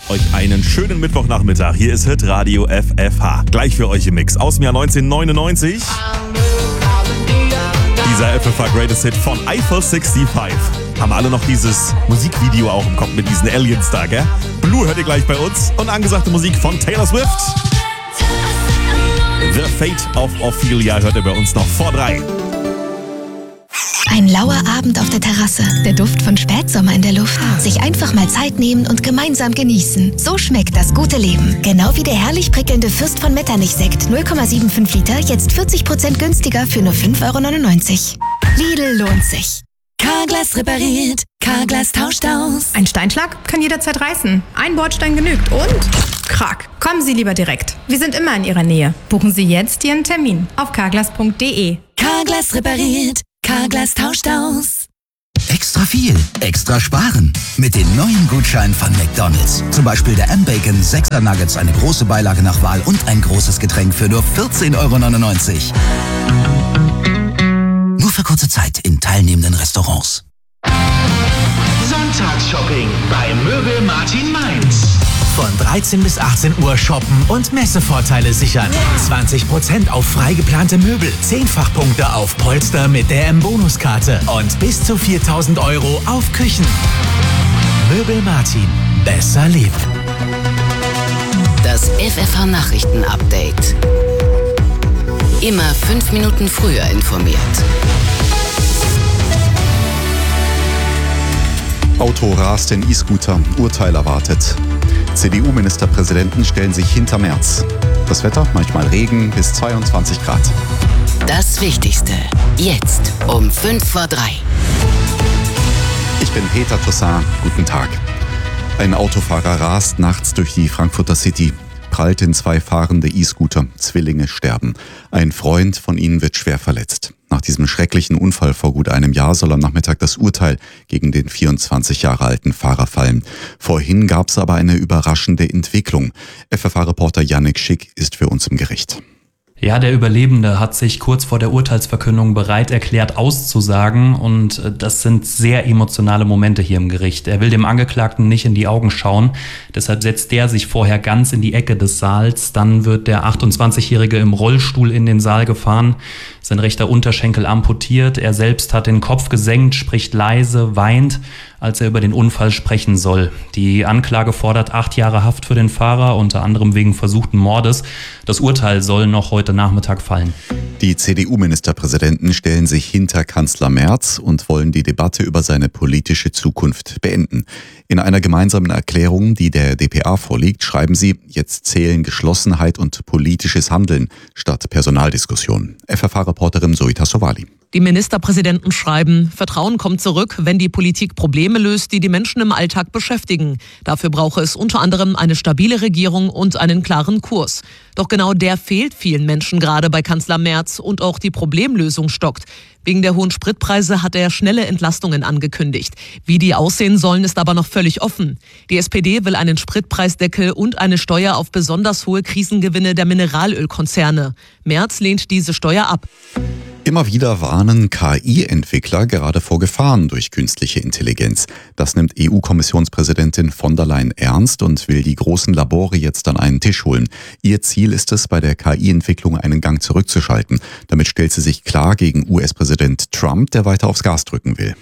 euch einen schönen Mittwochnachmittag. Hier ist Hitradio FFH. Gleich für euch im Mix aus dem Jahr 1999. Dieser FFH Greatest Hit von Eiffel 65. Haben alle noch dieses Musikvideo auch im Kopf mit diesen Aliens da, gell? Blue hört ihr gleich bei uns. Und angesagte Musik von Taylor Swift. The Fate of Ophelia hört ihr bei uns noch vor 3. Ein lauer Abend auf der Terrasse, der Duft von Spätsommer in der Luft. Sich einfach mal Zeit nehmen und gemeinsam genießen. So schmeckt das gute Leben. Genau wie der herrlich prickelnde Fürst von Metternich-Sekt. 0,75 Liter, jetzt 40% günstiger für nur 5,99 €. Lidl lohnt sich. Carglass repariert, Carglass tauscht aus. Ein Steinschlag kann jederzeit reißen. Ein Bordstein genügt und Krack. Kommen Sie lieber direkt. Wir sind immer in Ihrer Nähe. Buchen Sie jetzt Ihren Termin auf carglass.de. Carglass repariert, Carglass tauscht aus. Extra viel, extra sparen. Mit den neuen Gutscheinen von McDonald's. Zum Beispiel der M-Bacon 6er Nuggets, eine große Beilage nach Wahl und ein großes Getränk für nur 14,99 €. Nur für kurze Zeit in teilnehmenden Restaurants. Sonntagsshopping bei Möbel Martin Mainz. Von 13 bis 18 Uhr shoppen und Messevorteile sichern. 20% auf frei geplante Möbel, 10-fach-Punkte auf Polster mit der M-Bonuskarte und bis zu 4.000 € auf Küchen. Möbel Martin. Besser leben. Das FFH-Nachrichten-Update. Immer 5 Minuten früher informiert. Auto rast in E-Scooter, Urteil erwartet. CDU-Ministerpräsidenten stellen sich hinter Merz. Das Wetter, manchmal Regen, bis 22 Grad. Das Wichtigste, jetzt um 5 vor 3. Ich bin Peter Toussaint, guten Tag. Ein Autofahrer rast nachts durch die Frankfurter City, prallt in 2 fahrende E-Scooter, Zwillinge sterben. Ein Freund von ihnen wird schwer verletzt. Nach diesem schrecklichen Unfall vor gut einem Jahr soll am Nachmittag das Urteil gegen den 24 Jahre alten Fahrer fallen. Vorhin gab es aber eine überraschende Entwicklung. FFH-Reporter Yannick Schick ist für uns im Gericht. Ja, der Überlebende hat sich kurz vor der Urteilsverkündung bereit erklärt, auszusagen, und das sind sehr emotionale Momente hier im Gericht. Er will dem Angeklagten nicht in die Augen schauen, deshalb setzt der sich vorher ganz in die Ecke des Saals. Dann wird der 28-Jährige im Rollstuhl in den Saal gefahren, sein rechter Unterschenkel amputiert, er selbst hat den Kopf gesenkt, spricht leise, weint, als er über den Unfall sprechen soll. Die Anklage fordert 8 Jahre Haft für den Fahrer, unter anderem wegen versuchten Mordes. Das Urteil soll noch heute Nachmittag fallen. Die CDU-Ministerpräsidenten stellen sich hinter Kanzler Merz und wollen die Debatte über seine politische Zukunft beenden. In einer gemeinsamen Erklärung, die der dpa vorliegt, schreiben sie, jetzt zählen Geschlossenheit und politisches Handeln statt Personaldiskussion. FFH-Reporterin Zoe Tassovali. Die Ministerpräsidenten schreiben, Vertrauen kommt zurück, wenn die Politik Probleme löst, die die Menschen im Alltag beschäftigen. Dafür brauche es unter anderem eine stabile Regierung und einen klaren Kurs. Doch genau der fehlt vielen Menschen gerade bei Kanzler Merz, und auch die Problemlösung stockt. Wegen der hohen Spritpreise hat er schnelle Entlastungen angekündigt. Wie die aussehen sollen, ist aber noch völlig offen. Die SPD will einen Spritpreisdeckel und eine Steuer auf besonders hohe Krisengewinne der Mineralölkonzerne. Merz lehnt diese Steuer ab. Immer wieder warnen KI-Entwickler gerade vor Gefahren durch künstliche Intelligenz. Das nimmt EU-Kommissionspräsidentin von der Leyen ernst und will die großen Labore jetzt an einen Tisch holen. Ihr Ziel ist es, bei der KI-Entwicklung einen Gang zurückzuschalten. Damit stellt sie sich klar gegen US-Präsident Trump, der weiter aufs Gas drücken will.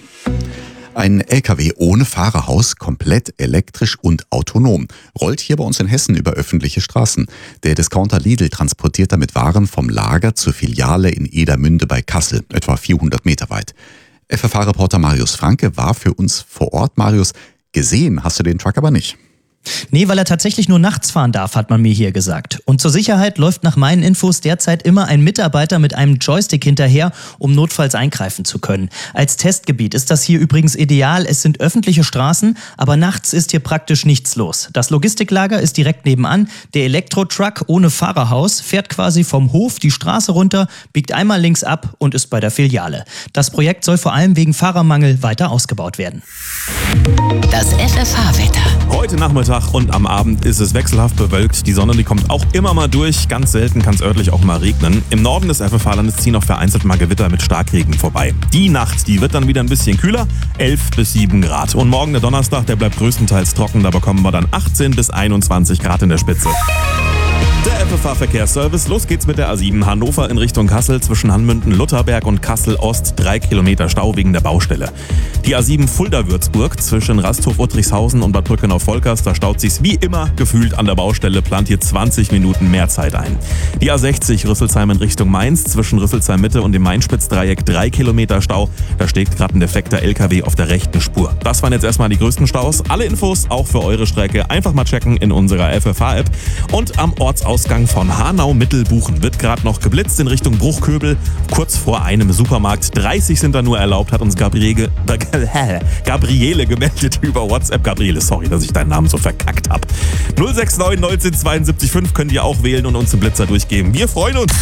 Ein LKW ohne Fahrerhaus, komplett elektrisch und autonom, rollt hier bei uns in Hessen über öffentliche Straßen. Der Discounter Lidl transportiert damit Waren vom Lager zur Filiale in Edermünde bei Kassel, etwa 400 Meter weit. FFH-Reporter Marius Franke war für uns vor Ort. Marius, gesehen hast du den Truck aber nicht. Nee, weil er tatsächlich nur nachts fahren darf, hat man mir hier gesagt. Und zur Sicherheit läuft nach meinen Infos derzeit immer ein Mitarbeiter mit einem Joystick hinterher, um notfalls eingreifen zu können. Als Testgebiet ist das hier übrigens ideal. Es sind öffentliche Straßen, aber nachts ist hier praktisch nichts los. Das Logistiklager ist direkt nebenan. Der Elektro-Truck ohne Fahrerhaus fährt quasi vom Hof die Straße runter, biegt einmal links ab und ist bei der Filiale. Das Projekt soll vor allem wegen Fahrermangel weiter ausgebaut werden. Das FFH-Wetter. Heute Heute Nachmittag und am Abend ist es wechselhaft bewölkt. Die Sonne, die kommt auch immer mal durch. Ganz selten kann es örtlich auch mal regnen. Im Norden des FFH-Landes ziehen auch vereinzelt mal Gewitter mit Starkregen vorbei. Die Nacht, die wird dann wieder ein bisschen kühler, 11 bis 7 Grad. Und morgen der Donnerstag, der bleibt größtenteils trocken. Da bekommen wir dann 18 bis 21 Grad in der Spitze. Der FFH-Verkehrsservice. Los geht's mit der A7 Hannover in Richtung Kassel zwischen Hanmünden-Lutherberg und Kassel-Ost. 3 Kilometer Stau wegen der Baustelle. Die A7 Fulda-Würzburg zwischen Rasthof-Uttrichshausen und Bad Brückenau-Volkers. Da staut sich's wie immer gefühlt an der Baustelle. Plant hier 20 Minuten mehr Zeit ein. Die A60 Rüsselsheim in Richtung Mainz zwischen Rüsselsheim-Mitte und dem Main-Spitz-Dreieck. 3 Kilometer Stau. Da steht gerade ein defekter LKW auf der rechten Spur. Das waren jetzt erstmal die größten Staus. Alle Infos auch für eure Strecke einfach mal checken in unserer FFH-App. Und am Ortsausgang von Hanau-Mittelbuchen wird gerade noch geblitzt in Richtung Bruchköbel, kurz vor einem Supermarkt. 30 sind da nur erlaubt, hat uns Gabriele gemeldet über WhatsApp. Gabriele, sorry, dass ich deinen Namen so verkackt habe. 069 19 72 5 könnt ihr auch wählen und uns einen Blitzer durchgeben. Wir freuen uns.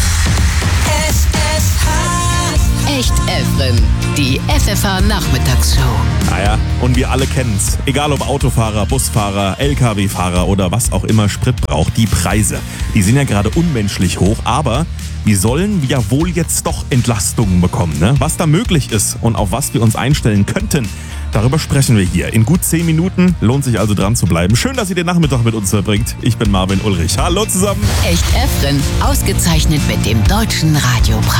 Echt Efren, die FFH-Nachmittagsshow. Naja, und wir alle kennen's. Egal ob Autofahrer, Busfahrer, LKW-Fahrer oder was auch immer Sprit braucht, die Preise, die sind ja gerade unmenschlich hoch, aber wir sollen ja wohl jetzt doch Entlastungen bekommen, ne? Was da möglich ist und auf was wir uns einstellen könnten, darüber sprechen wir hier. In gut 10 Minuten lohnt sich also dran zu bleiben. Schön, dass ihr den Nachmittag mit uns verbringt. Ich bin Marvin Ulrich. Hallo zusammen. Echt Efren, ausgezeichnet mit dem Deutschen Radiopreis.